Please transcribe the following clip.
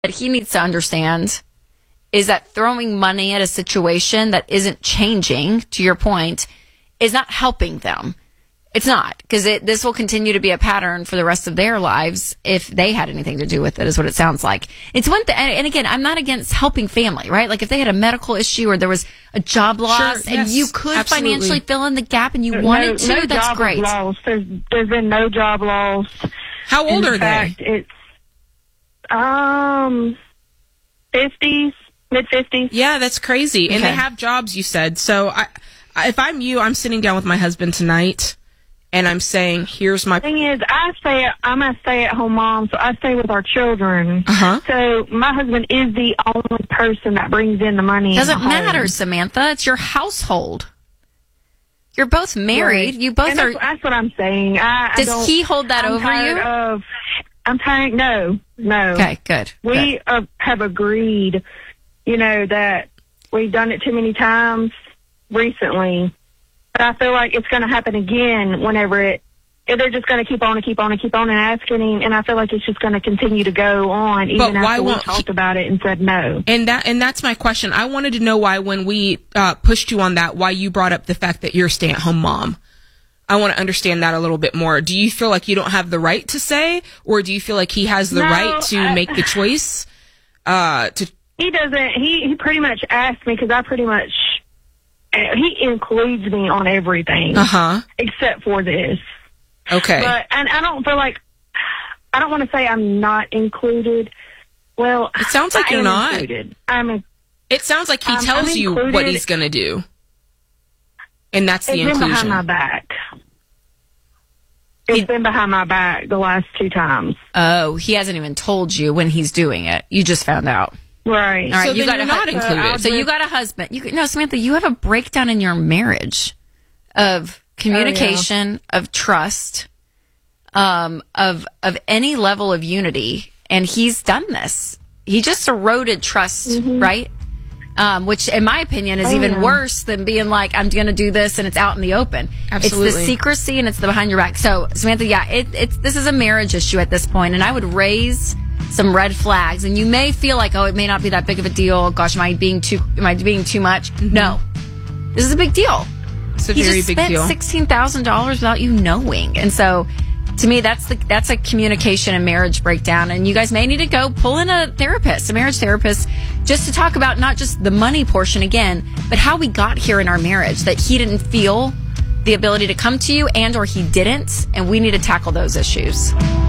that he needs to understand is that throwing money at a situation that isn't changing, to your point, is not helping them. It's not, because this will continue to be a pattern for the rest of their lives if they had anything to do with it, is what it sounds like. It's one thing, and again, I'm not against helping family, right? Like if they had a medical issue or there was a job loss and you could financially fill in the gap and you wanted to, that's great. Loss. There's been no job loss. How old are they? It's 50s, mid-50s. Yeah, that's crazy. And they have jobs, you said. So if I'm you, I'm sitting down with my husband tonight. And I'm saying, here's my... Thing is, I'm a stay-at-home mom, so I stay with our children. So my husband is the only person that brings in the money. Doesn't matter, Samantha. It's your household. You're both married. You both are... That's what I'm saying. Does he hold that over you? I'm tired. No. Okay, good. We have agreed, that we've done it too many times recently. But I feel like it's going to happen again whenever they're just going to keep on and asking him, and I feel like it's just going to continue to go on even after we talked about it and said no. And that's my question. I wanted to know why when we pushed you on that, why you brought up the fact that you're a stay-at-home mom. I want to understand that a little bit more. Do you feel like you don't have the right to say, or do you feel like he has the right to make the choice? He doesn't. He pretty much asked me because I pretty much... He includes me on everything, except for this. Okay. But and I don't feel like I don't want to say I'm not included. Well, it sounds like you're not. Included. It sounds like he tells you what he's going to do, and that's the inclusion. It's been behind my back. It's been behind my back the last 2 times. Oh, he hasn't even told you when he's doing it. You just found out. Right. All right, so you got not included. So you got a husband. No, Samantha, you have a breakdown in your marriage of communication, of trust, of any level of unity, and he's done this. He just eroded trust, right? Which, in my opinion, is even worse than being like, I'm going to do this and it's out in the open. Absolutely. It's the secrecy and it's the behind your back. So, Samantha, this is a marriage issue at this point, and I would raise some red flags. And you may feel like, it may not be that big of a deal. Gosh, am I being too much? No. This is a big deal. It's a very big deal. He just spent $16,000 without you knowing. And so, to me, that's a communication and marriage breakdown. And you guys may need to go pull in a marriage therapist, just to talk about not just the money portion again, but how we got here in our marriage, that he didn't feel the ability to come to you or he didn't. And we need to tackle those issues.